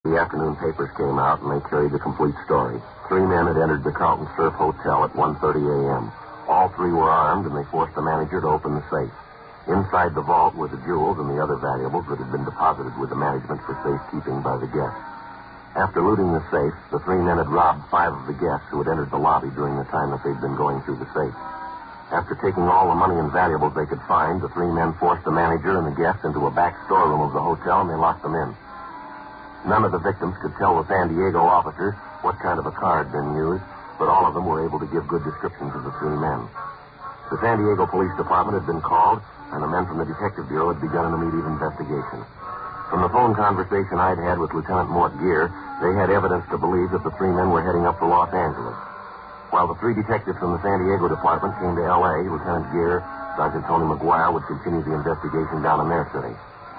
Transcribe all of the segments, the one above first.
The afternoon papers came out, and they carried the complete story. 3 men had entered the Carlton Surf Hotel at 1:30 a.m. All 3 were armed, and they forced the manager to open the safe. Inside the vault were the jewels and the other valuables that had been deposited with the management for safekeeping by the guests. After looting the safe, the 3 men had robbed 5 of the guests who had entered the lobby during the time that they'd been going through the safe. After taking all the money and valuables they could find, the 3 men forced the manager and the guests into a back storeroom of the hotel, and they locked them in. None of the victims could tell the San Diego officers what kind of a car had been used, but all of them were able to give good descriptions of the 3 men. The San Diego Police Department had been called, and the men from the Detective Bureau had begun an immediate investigation. From the phone conversation I'd had with Lieutenant Mort Gear, they had evidence to believe that the 3 men were heading up to Los Angeles. While the 3 detectives from the San Diego Department came to L.A., Lieutenant Gear, Sergeant Tony McGuire would continue the investigation down in their city.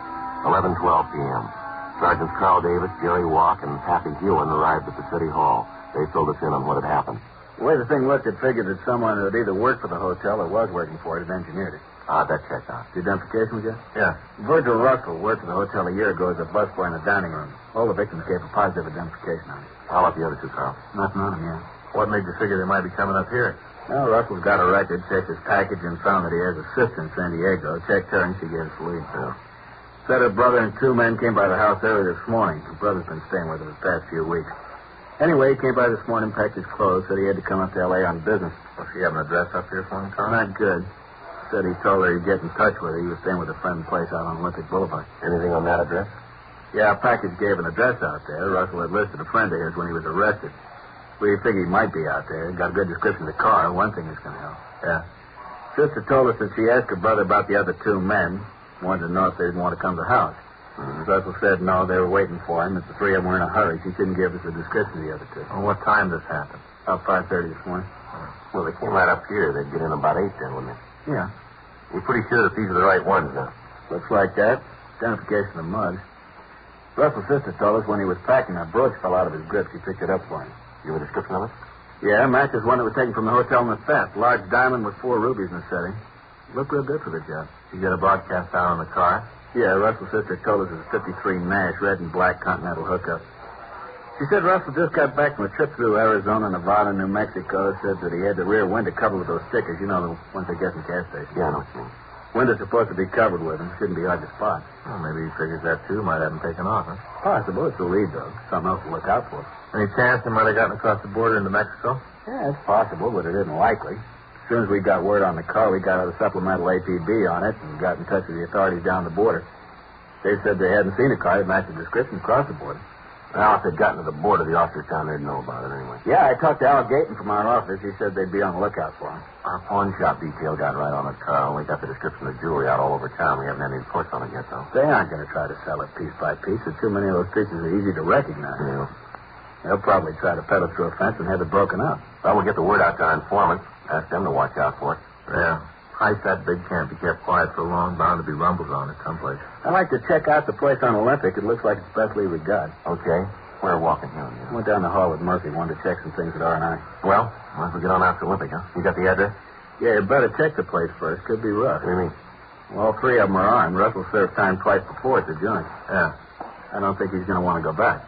11:12 p.m. Sergeants Carl Davis, Jerry Walk, and Pappy Hewen arrived at the city hall. They filled us in on what had happened. The way the thing looked, it figured that someone who had either worked for the hotel or was working for it had engineered it. That checked out. The identification was yet? Yeah. Virgil Russell worked for the hotel a year ago as a busboy in the dining room. All the victims gave a positive identification on him. How about the other 2, Carl? Nothing on him yet. What made you figure they might be coming up here? Well, Russell's got a record, checked his package, and found that he has a sister in San Diego. Checked her, and she gave us the lead. Yeah. Said her brother and 2 men came by the house early this morning. Her brother's been staying with her the past few weeks. Anyway, he came by this morning, packed his clothes, said he had to come up to L.A. on business. Does she have an address up here for him, Carl? Not good. Said he told her he'd get in touch with her. He was staying with a friend place out on Olympic Boulevard. Anything on that address? Yeah, a package gave an address out there. Russell had listed a friend of his when he was arrested. We figured he might be out there. Got a good description of the car. One thing is going to help. Yeah. Sister told us that she asked her brother about the other 2 men. Wanted to know if they didn't want to come to the house. Russell said no, they were waiting for him. That the 3 of them were in a hurry. She couldn't give us a description of the other 2. Well, what time this happened? About 5:30 this morning. Well, they came right up here. They'd get in about 8 then, wouldn't they? Yeah. We're pretty sure that these are the right ones now. Looks like that. Identification of Muggs. Russell's sister told us when he was packing, a brooch fell out of his grip. She picked it up for him. You have a description of it? Yeah, matches one that was taken from the hotel in the theft. Large diamond with 4 rubies in the setting. Looked real good for the job. You got a broadcast out on the car? Yeah, Russell's sister told us it was a 53 Nash, red and black Continental hookup. She said Russell just got back from a trip through Arizona, Nevada, New Mexico. Said that he had the rear window covered with those stickers. You know, the ones they get in gas stations. Yeah, I know what you mean. Window's supposed to be covered with them. Shouldn't be hard to spot. Well, maybe he figures that, too. Might have him taken off, huh? Possible. It's a lead, though. Something else to look out for. Any chance they might have gotten across the border into Mexico? Yeah, it's possible, but it isn't likely. As soon as we got word on the car, we got out a supplemental APB on it and got in touch with the authorities down the border. They said they hadn't seen a car that matched the description across the border. Well, if they'd gotten to the border, the officers down there'd know about it anyway. Yeah, I talked to Al Gayton from our office. He said they'd be on the lookout for him. Our pawn shop detail got right on it, Carl. We got the description of the jewelry out all over town. We haven't had any reports on it yet, though. They aren't going to try to sell it piece by piece. There's too many of those pieces are easy to recognize. Yeah. They'll probably try to peddle through a fence and have it broken up. Well, we'll get the word out to our informants. Ask them to watch out for it. Yeah. Heist that big can't be kept quiet for long. Bound to be rumbles on it someplace. I'd like to check out the place on Olympic. It looks like it's the best lead we got. Okay. We're walking here. Yeah. Went down the hall with Murphy. Wanted to check some things at R&I. Well, might as well get on out to Olympic, huh? You got the address? Yeah, you better check the place first. Could be rough. What do you mean? Well, 3 of them are armed. Russell served time twice before at the joint. Yeah. I don't think he's going to want to go back.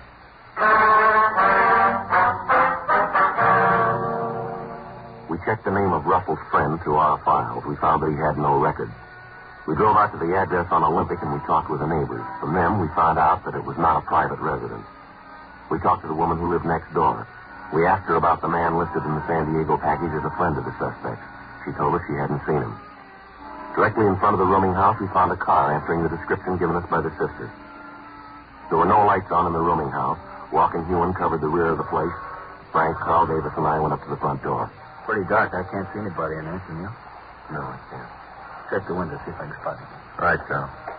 We checked the name of Russell's friend through our files. We found that he had no record. We drove out to the address on Olympic and we talked with the neighbors. From them, we found out that it was not a private residence. We talked to the woman who lived next door. We asked her about the man listed in the San Diego package as a friend of the suspect. She told us she hadn't seen him. Directly in front of the rooming house, we found a car answering the description given us by the sister. There were no lights on in the rooming house. Walk and Hewen covered the rear of the place. Frank, Carl Davis, and I went up to the front door. Pretty dark. I can't see anybody in there, can you? No, I can't. Check the window, see if I can spot him. Right, Carl.